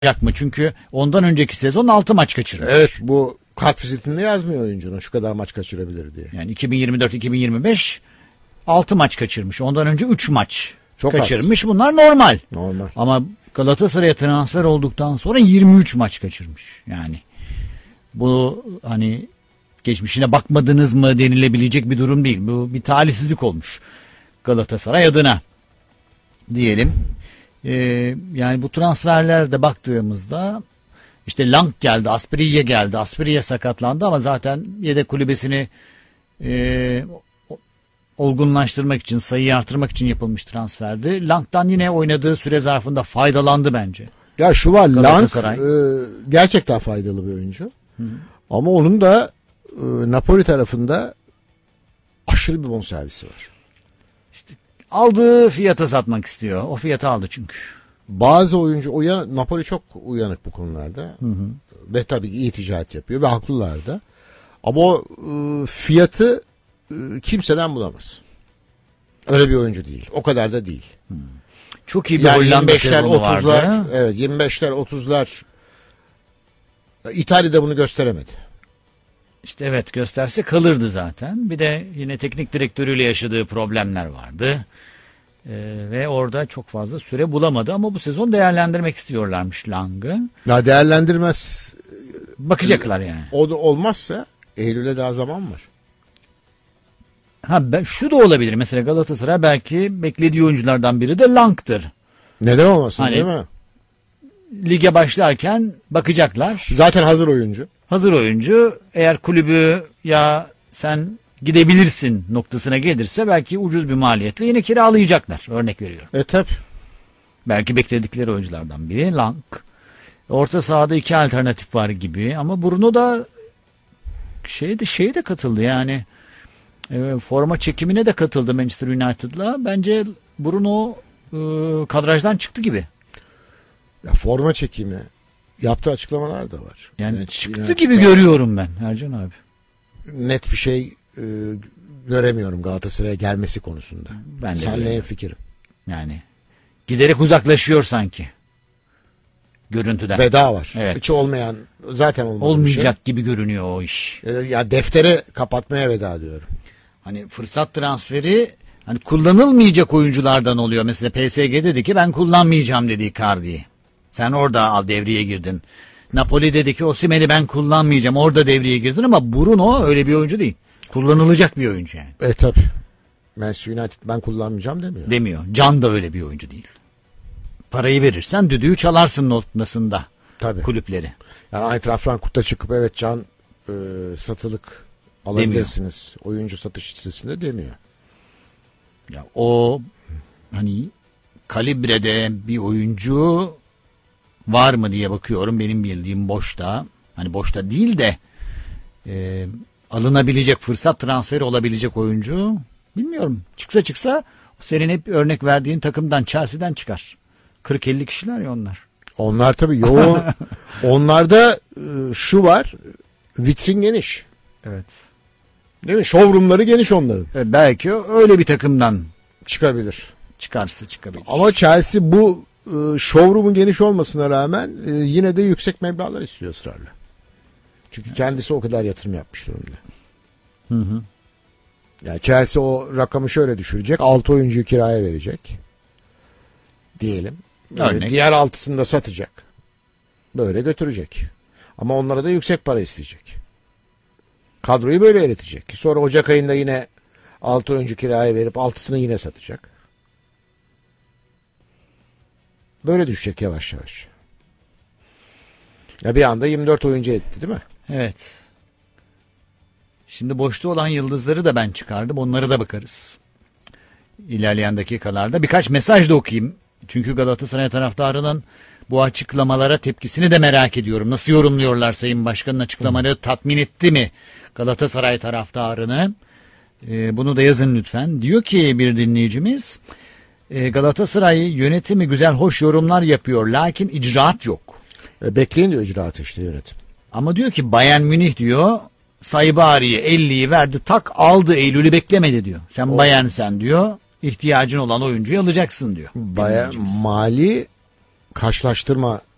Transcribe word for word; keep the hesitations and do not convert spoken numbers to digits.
Yak mı? Çünkü ondan önceki sezon altı maç kaçırmış. Evet, bu kart vizitinde yazmıyor oyuncunun şu kadar maç kaçırabilir diye. Yani iki bin yirmi dört iki bin yirmi beş altı maç kaçırmış. Ondan önce üç maç Çok kaçırmış. Az. Bunlar normal. Normal. Ama Galatasaray'a transfer olduktan sonra yirmi üç maç kaçırmış. Yani bu hani geçmişine bakmadınız mı denilebilecek bir durum değil. Bu bir talihsizlik olmuş Galatasaray adına diyelim. Ee, yani bu transferlerde baktığımızda işte Lang geldi, Asprilla geldi. Asprilla sakatlandı ama zaten yedek kulübesini e, olgunlaştırmak için, sayıyı artırmak için yapılmış transferdi. Lang'dan yine oynadığı süre zarfında faydalandı bence. Ya şu var, Lang e, gerçekten faydalı bir oyuncu. Hı. Ama onun da e, Napoli tarafında aşırı bir bonservisi var. İşte aldığı fiyata satmak istiyor. O fiyatı aldı çünkü. Bazı oyuncu, uyan, Napoli çok uyanık bu konularda. Hı hı. Ve tabii iyi ticaret yapıyor ve haklılar da. Ama o e, fiyatı e, kimseden bulamaz. Öyle bir oyuncu değil. O kadar da değil. Hmm. Çok iyi bir yani Hollanda yirmi beşler, sezonu otuzlar, vardı. evet, yirmi beşler otuzlar İtalya'da bunu gösteremedi. İşte evet, gösterse kalırdı zaten. Bir de yine teknik direktörüyle yaşadığı problemler vardı. Ee, ve orada çok fazla süre bulamadı ama bu sezon değerlendirmek istiyorlarmış Lang'ı. Ya değerlendirmez. Bakacaklar yani. O da olmazsa Eylül'e daha zaman var. Ha, ben, şu da olabilir. Mesela Galatasaray belki beklediği oyunculardan biri de Lang'tır. Neden olmasın, hani, değil mi? Lige başlarken bakacaklar. Zaten hazır oyuncu. Hazır oyuncu. Eğer kulübü ya sen gidebilirsin noktasına gelirse belki ucuz bir maliyetle yine kiralayacaklar. Örnek veriyorum. E tabi. Belki bekledikleri oyunculardan biri Lang. Orta sahada iki alternatif var gibi ama Bruno da şeye de, şeye de katıldı yani. E, forma çekimine de katıldı Manchester United'la. Bence Bruno e, kadrajdan çıktı gibi. Ya forma çekimi yaptığı açıklamalar da var. Yani Net, çıktı gibi görüyorum ben Ercan abi. Net bir şey e, göremiyorum Galatasaray'a gelmesi konusunda. Ben de seninle en fikrim. Yani giderek uzaklaşıyor sanki. Görüntüden. Veda var. Evet. Hiç olmayan, zaten olmayacak şey. gibi görünüyor o iş. E, ya defteri kapatmaya veda diyorum. Hani fırsat transferi hani kullanılmayacak oyunculardan oluyor. Mesela P S G dedi ki ben kullanmayacağım dedi Icardi'yi. Sen orada al devreye girdin. Napoli dedi ki Osimhen'i ben kullanmayacağım. Orada devreye girdin ama Bruno öyle bir oyuncu değil. Kullanılacak bir oyuncu yani. E tabi. Manchester United ben kullanmayacağım demiyor. Demiyor. Can da öyle bir oyuncu değil. Parayı verirsen düdüğü çalarsın noktasında. Tabii. Kulüpleri. Yani Eintracht Frankfurt'ta çıkıp evet Can e, satılık alabilirsiniz. Demiyor. Oyuncu satış listesinde demiyor. Ya o hani kalibrede bir oyuncu var mı diye bakıyorum. Benim bildiğim boşta. Hani boşta değil de e, alınabilecek, fırsat transferi olabilecek oyuncu bilmiyorum. Çıksa çıksa senin hep örnek verdiğin takımdan, Chelsea'den çıkar. kırk elli kişiler ya onlar. Onlar tabii yoğun. Onlarda e, şu var. Vitrin geniş. Evet. Değil mi? Showroomları geniş onların. Evet, belki öyle bir takımdan çıkabilir. Çıkarsa çıkabilir. Ama Chelsea bu e, showroom'un geniş olmasına rağmen e, yine de yüksek meblağlar istiyor ısrarla. Çünkü evet. Kendisi o kadar yatırım yapmış durumda. Hı hı. Yani Chelsea o rakamı şöyle düşürecek. altı oyuncuyu kiraya verecek. Diyelim. Yani diğer altısını da satacak. Böyle götürecek. Ama onlara da yüksek para isteyecek. Kadroyu böyle eritecek. Sonra Ocak ayında yine altı oyuncu kiraya verip altısını yine satacak. Böyle düşecek yavaş yavaş. Ya bir anda yirmi dört oyuncu etti değil mi? Evet. Şimdi boşta olan yıldızları da ben çıkardım. Onlara da bakarız. İlerleyen dakikalarda. Birkaç mesaj da okuyayım. Çünkü Galatasaray taraftarının bu açıklamalara tepkisini de merak ediyorum. Nasıl yorumluyorlar Sayın Başkan'ın açıklamaları? Tatmin etti mi Galatasaray taraftarını? Ee, bunu da yazın lütfen. Diyor ki bir dinleyicimiz, e, Galatasaray yönetimi güzel hoş yorumlar yapıyor. Lakin icraat yok. E, bekleyin diyor icraatı işte yönetim. Ama diyor ki Bayern Münih diyor Saibari'ye elliyi verdi tak aldı Eylül'ü beklemedi diyor. Sen o... Bayern sen diyor. İhtiyacın olan oyuncuyu alacaksın diyor. Bayern mali karşılaştırma